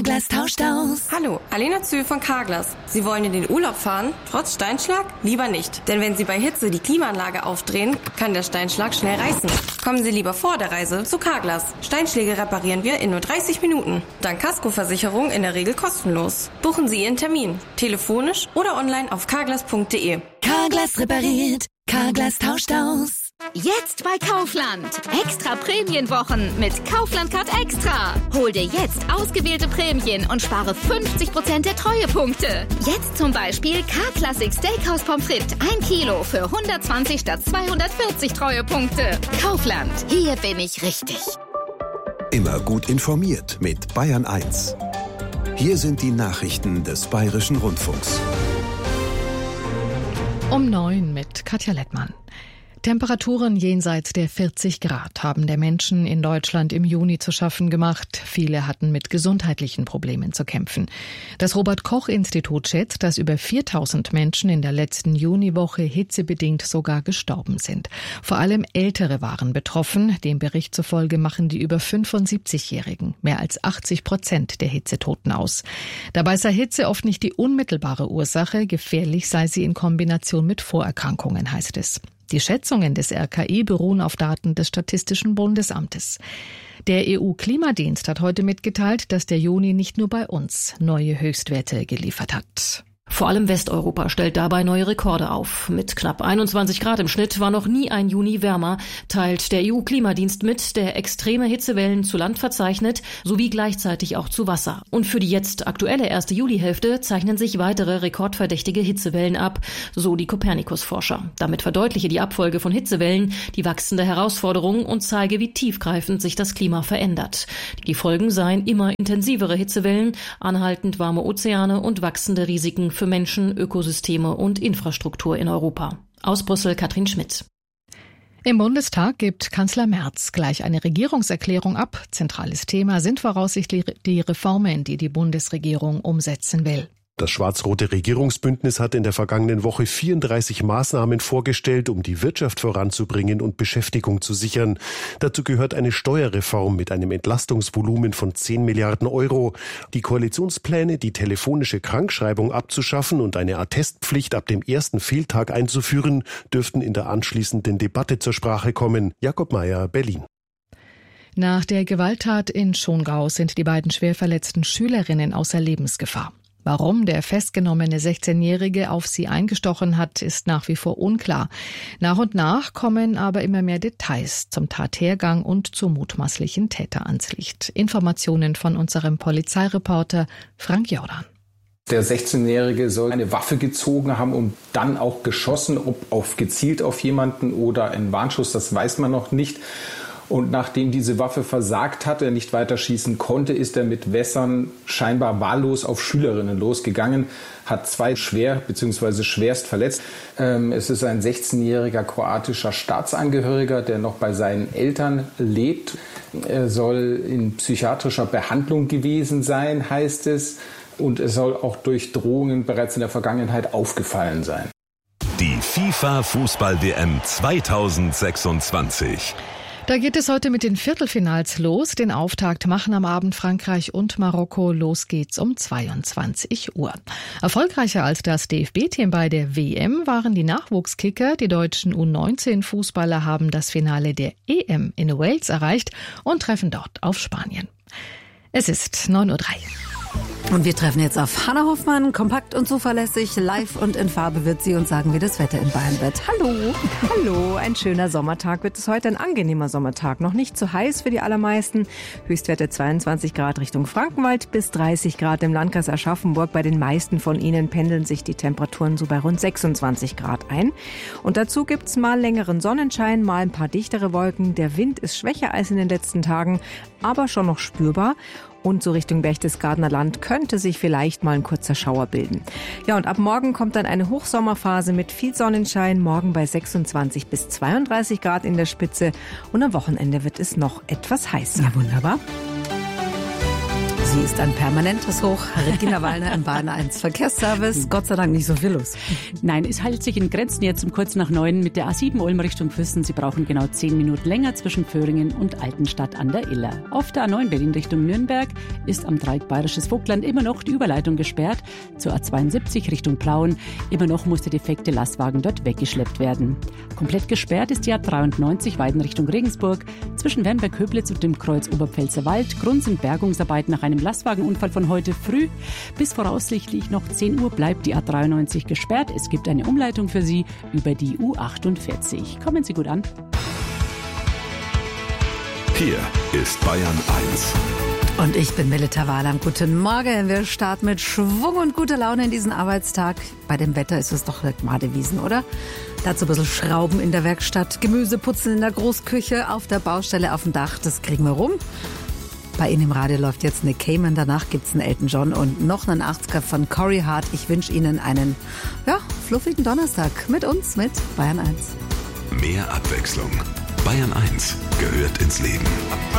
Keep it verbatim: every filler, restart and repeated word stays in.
Carglass tauscht aus. Hallo, Alena Zühl von Carglass. Sie wollen in den Urlaub fahren? Trotz Steinschlag? Lieber nicht. Denn wenn Sie bei Hitze die Klimaanlage aufdrehen, kann der Steinschlag schnell reißen. Kommen Sie lieber vor der Reise zu Carglass. Steinschläge reparieren wir in nur dreißig Minuten. Dank Kaskoversicherung in der Regel kostenlos. Buchen Sie Ihren Termin. Telefonisch oder online auf carglass punkt de. Carglass repariert. Carglass tauscht aus. Jetzt bei Kaufland. Extra Prämienwochen mit Kaufland Card Extra. Hol dir jetzt ausgewählte Prämien und spare fünfzig Prozent der Treuepunkte. Jetzt zum Beispiel K-Classic Steakhouse Pommes frites ein Kilo für hundertzwanzig statt zweihundertvierzig Treuepunkte. Kaufland. Hier bin ich richtig. Immer gut informiert mit Bayern eins. Hier sind die Nachrichten des Bayerischen Rundfunks. Um neun mit Katja Lettmann. Temperaturen jenseits der vierzig Grad haben der Menschen in Deutschland im Juni zu schaffen gemacht. Viele hatten mit gesundheitlichen Problemen zu kämpfen. Das Robert-Koch-Institut schätzt, dass über viertausend Menschen in der letzten Juniwoche hitzebedingt sogar gestorben sind. Vor allem Ältere waren betroffen. Dem Bericht zufolge machen die über fünfundsiebzigjährigen mehr als achtzig Prozent der Hitzetoten aus. Dabei sei Hitze oft nicht die unmittelbare Ursache. Gefährlich sei sie in Kombination mit Vorerkrankungen, heißt es. Die Schätzungen des R K I beruhen auf Daten des Statistischen Bundesamtes. Der E U-Klimadienst hat heute mitgeteilt, dass der Juni nicht nur bei uns neue Höchstwerte geliefert hat. Vor allem Westeuropa stellt dabei neue Rekorde auf. Mit knapp einundzwanzig Grad im Schnitt war noch nie ein Juni wärmer, teilt der E U-Klimadienst mit, der extreme Hitzewellen zu Land verzeichnet, sowie gleichzeitig auch zu Wasser. Und für die jetzt aktuelle erste Julihälfte zeichnen sich weitere rekordverdächtige Hitzewellen ab, so die Copernicus-Forscher. Damit verdeutliche die Abfolge von Hitzewellen die wachsende Herausforderung und zeige, wie tiefgreifend sich das Klima verändert. Die Folgen seien immer intensivere Hitzewellen, anhaltend warme Ozeane und wachsende Risiken für Menschen, Ökosysteme und Infrastruktur in Europa. Aus Brüssel Katrin Schmidt. Im Bundestag gibt Kanzler Merz gleich eine Regierungserklärung ab. Zentrales Thema sind voraussichtlich die Reformen, die die Bundesregierung umsetzen will. Das schwarz-rote Regierungsbündnis hat in der vergangenen Woche vierunddreißig Maßnahmen vorgestellt, um die Wirtschaft voranzubringen und Beschäftigung zu sichern. Dazu gehört eine Steuerreform mit einem Entlastungsvolumen von zehn Milliarden Euro. Die Koalitionspläne, die telefonische Krankschreibung abzuschaffen und eine Attestpflicht ab dem ersten Fehltag einzuführen, dürften in der anschließenden Debatte zur Sprache kommen. Jakob Mayer, Berlin. Nach der Gewalttat in Schongau sind die beiden schwer verletzten Schülerinnen außer Lebensgefahr. Warum der festgenommene sechzehnjährige auf sie eingestochen hat, ist nach wie vor unklar. Nach und nach kommen aber immer mehr Details zum Tathergang und zum mutmaßlichen Täter ans Licht. Informationen von unserem Polizeireporter Frank Jordan. Der sechzehnjährige soll eine Waffe gezogen haben und dann auch geschossen, ob auf gezielt auf jemanden oder ein Warnschuss, das weiß man noch nicht. Und nachdem diese Waffe versagt hat, er nicht weiter schießen konnte, ist er mit Wässern scheinbar wahllos auf Schülerinnen losgegangen, hat zwei schwer bzw. schwerst verletzt. Ähm, es ist ein sechzehnjähriger kroatischer Staatsangehöriger, der noch bei seinen Eltern lebt. Er soll in psychiatrischer Behandlung gewesen sein, heißt es. Und es soll auch durch Drohungen bereits in der Vergangenheit aufgefallen sein. Die FIFA-Fußball-W M zweitausendsechsundzwanzig. Da geht es heute mit den Viertelfinals los. Den Auftakt machen am Abend Frankreich und Marokko. Los geht's um zweiundzwanzig Uhr. Erfolgreicher als das D F B-Team bei der W M waren die Nachwuchskicker. Die deutschen U neunzehn Fußballer haben das Finale der E M in Wales erreicht und treffen dort auf Spanien. Es ist neun Uhr drei. Und wir treffen jetzt auf Hanna Hoffmann, kompakt und zuverlässig, live und in Farbe wird sie uns sagen, wie das Wetter in Bayern wird. Hallo! Hallo, ein schöner Sommertag wird es heute, ein angenehmer Sommertag. Noch nicht zu heiß für die allermeisten. Höchstwerte zweiundzwanzig Grad Richtung Frankenwald bis dreißig Grad im Landkreis Aschaffenburg. Bei den meisten von ihnen pendeln sich die Temperaturen so bei rund sechsundzwanzig Grad ein. Und dazu gibt's mal längeren Sonnenschein, mal ein paar dichtere Wolken. Der Wind ist schwächer als in den letzten Tagen, aber schon noch spürbar. Und so Richtung Berchtesgadener Land könnte sich vielleicht mal ein kurzer Schauer bilden. Ja, und ab morgen kommt dann eine Hochsommerphase mit viel Sonnenschein. Morgen bei sechsundzwanzig bis zweiunddreißig Grad in der Spitze. Und am Wochenende wird es noch etwas heißer. Ja, wunderbar. Sie ist ein permanentes Hoch. Regina Wallner im Bayern eins Verkehrsservice. Gott sei Dank nicht so viel los. Nein, es hält sich in Grenzen jetzt um kurz nach neun mit der A sieben Ulm Richtung Füssen. Sie brauchen genau zehn Minuten länger zwischen Föhringen und Altenstadt an der Iller. Auf der A neun Berlin Richtung Nürnberg ist am Dreieck Bayerisches Vogtland immer noch die Überleitung gesperrt. Zur A zweiundsiebzig Richtung Plauen. Immer noch muss der defekte Lastwagen dort weggeschleppt werden. Komplett gesperrt ist die A dreiundneunzig Weiden Richtung Regensburg. Zwischen Wernberg-Höblitz und dem Kreuz Oberpfälzer Wald. Grund sind Bergungsarbeiten nach einem Lastwagenunfall von heute früh. Bis voraussichtlich noch zehn Uhr bleibt die A dreiundneunzig gesperrt. Es gibt eine Umleitung für Sie über die U achtundvierzig. Kommen Sie gut an. Hier ist Bayern eins. Und ich bin Melita Wahlam. Guten Morgen. Wir starten mit Schwung und guter Laune in diesen Arbeitstag. Bei dem Wetter ist es doch Madewiesen, oder? Dazu ein bisschen Schrauben in der Werkstatt, Gemüse putzen in der Großküche, auf der Baustelle, auf dem Dach. Das kriegen wir rum. Bei Ihnen im Radio läuft jetzt eine Cayman, danach gibt's einen Elton John und noch einen achtziger von Corey Hart. Ich wünsche Ihnen einen, ja, fluffigen Donnerstag mit uns, mit Bayern eins. Mehr Abwechslung. Bayern eins gehört ins Leben.